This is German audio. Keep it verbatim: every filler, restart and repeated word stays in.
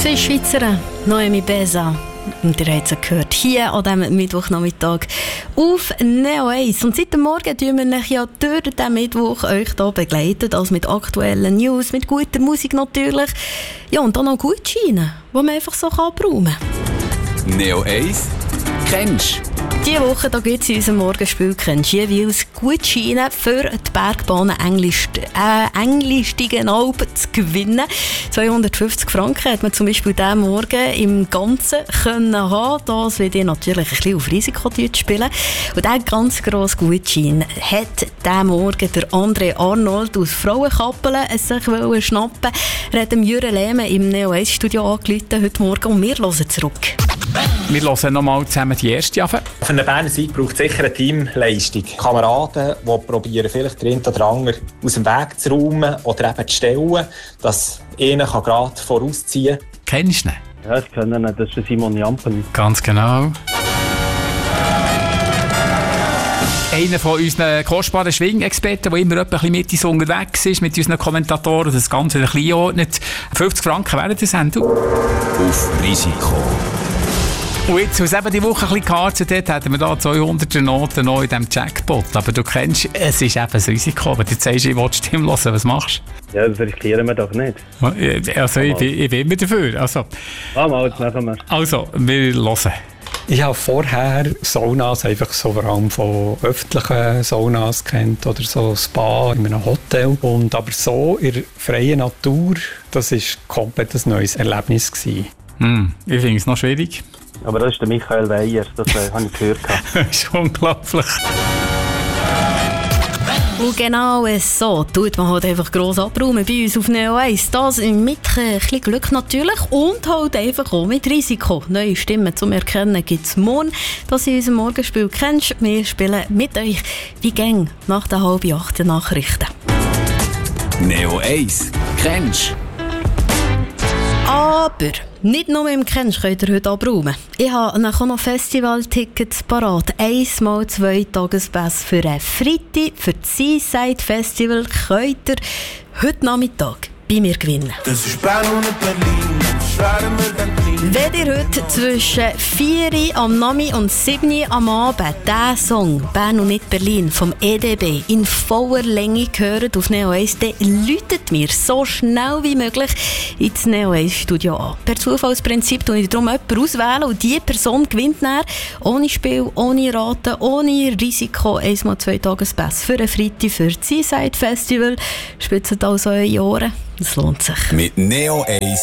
Zwei Schweizer, Noemi Besa. Und ihr habt es gehört, hier an diesem Mittwochnachmittag auf Neo eins. Und seit dem Morgen tun wir euch ja durch diesen Mittwoch euch hier begleiten, also mit aktuellen News, mit guter Musik natürlich. Ja, und dann auch Gutscheine, die man einfach so brauchen kann. Neo eins kennst du? Diese Woche gibt es in unserem Morgenspiel kennst du jeweils Gutscheine für die Bergbahnen Englisch, äh, Englistigen Alpen zu gewinnen. zweihundertfünfzig Franken hat man zum Beispiel diesen Morgen im Ganzen können haben. Das wird ihr natürlich ein bisschen auf Risiko spielen. Und diesen ganz grossen Gutschein hat diesen Morgen der André Arnold aus Frauenkappelen sich schnappen. Er hat dem Jürgen Lehmann im Neo eins Studio angerufen heute Morgen und wir hören zurück. Wir hören nochmal zusammen die erste Jahre. Für einen Berner Sieg braucht es sicher eine Teamleistung. Kameraden, die probieren, vielleicht den einen oder anderen aus dem Weg zu räumen oder eben zu stellen, dass einer gerade vorausziehen kann. Kennst du ihn? Ja, ich kenne ihn. Das ist Simon Jampen. Ganz genau. Einer von unseren kostbaren Schwingexperten, der immer ein bisschen mit uns unterwegs ist, mit unseren Kommentatoren, das Ganze ein bisschen ordnet. fünfzig Franken während der Sendung. Auf Risiko. Und jetzt, als eben die Woche ein bisschen geharzt hat, hätten wir da zweihunderter Noten noch in diesem Jackpot. Aber du kennst, es ist eben das Risiko. Aber du sagst, ich will die Stimme hören. Was machst du? Ja, das riskieren wir doch nicht. Also, ich bin, ich bin immer dafür. Also, ah, mal, jetzt machen wir. Also, wir hören. Ich habe vorher Saunas einfach so vor allem von öffentlichen Saunas kennt oder so Spa in einem Hotel. Und aber so in der freien Natur, das war komplett ein neues Erlebnis gewesen. Hm, ich finde es noch schwierig. Aber das ist der Michael Weyer, das äh, habe ich gehört. Das ist unglaublich. Und genau so tut man halt einfach gross abräumen bei uns auf Neo eins. Das mit ein bisschen Glück natürlich und halt einfach auch mit Risiko. Neue Stimmen zum Erkennen gibt es morgen. Das in unserem Morgenspiel kennst. Wir spielen mit euch wie gang nach der halben acht Nachrichten. Neo eins kennst du? Aber nicht nur im Kennst könnt ihr heute abräumen. Ich habe nachher noch Festivaltickets parat. Einmal zwei Tagespässe für ein Freitag, für das Seaside Festival könnt ihr heute Nachmittag bei mir gewinnen. Das ist Bern und Berlin, schweren wir dann klein. Wenn ihr heute zwischen vier Uhr am Nachmittag und sieben Uhr am Abend diesen Song «Bern und nicht Berlin» vom E D B in voller Länge hört auf Neo eins, dann läutet mir so schnell wie möglich ins Neo eins Studio an. Per Zufallsprinzip tue ich darum jemanden auswählen und diese Person gewinnt dann ohne Spiel, ohne Raten, ohne Risiko einmal zwei Tagespässe für einen Freitag für das Seaside Festival. Spitzt also eure Ohren. Das lohnt sich. Mit Neo eins